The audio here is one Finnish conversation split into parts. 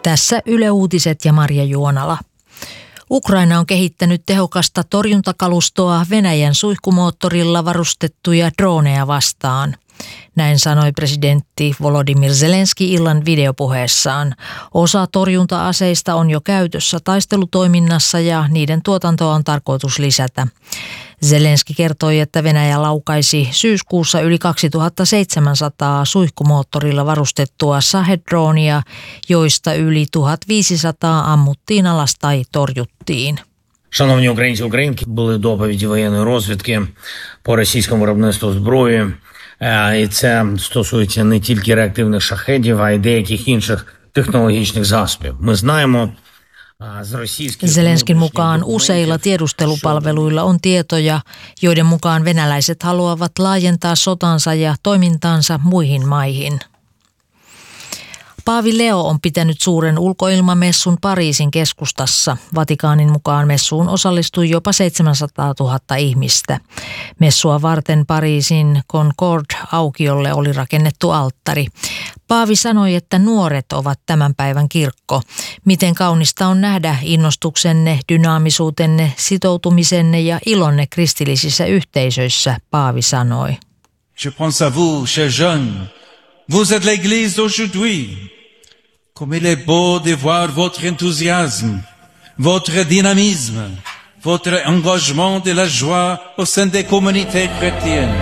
Tässä Yle Uutiset ja Marja Juonala. Ukraina on kehittänyt tehokasta torjuntakalustoa Venäjän suihkumoottorilla varustettuja droneja vastaan. Näin sanoi presidentti Volodymyr Zelenski illan videopuheessaan. Osa torjunta-aseista on jo käytössä taistelutoiminnassa ja niiden tuotantoa on tarkoitus lisätä. Zelenski kertoi, että Venäjä laukaisi syyskuussa yli 2700 suihkumoottorilla varustettua Shahed-droonia, joista yli 1500 ammuttiin alas tai torjuttiin. Шановні українці, українки, були доповіді воєнної розвідки по російському виробництву зброї. І це стосується не тільки реактивних шахедів, а й деяких інших технологічних засобів. Ми знаємо з російських... Zelenskin mukaan useilla tiedustelupalveluilla on tietoja, joiden mukaan venäläiset haluavat laajentaa sotansa ja toimintaansa muihin maihin. Paavi Leo on pitänyt suuren ulkoilmamessun Pariisin keskustassa. Vatikaanin mukaan messuun osallistui jopa 700 000 ihmistä. Messua varten Pariisin Concorde-aukiolle oli rakennettu alttari. Paavi sanoi, että nuoret ovat tämän päivän kirkko. Miten kaunista on nähdä innostuksenne, dynaamisuutenne, sitoutumisenne ja ilonne kristillisissä yhteisöissä, Paavi sanoi. Je pense à vous, chers jeunes. Vous êtes l'église d'aujourd'hui. Comme il est beau de voir votre enthousiasme, votre dynamisme, votre engagement de la joie au sein des communautés chrétiennes.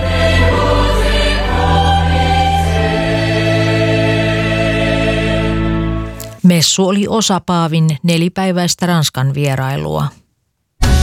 Messu oli osa Paavin 4-päiväistä Ranskan vierailua.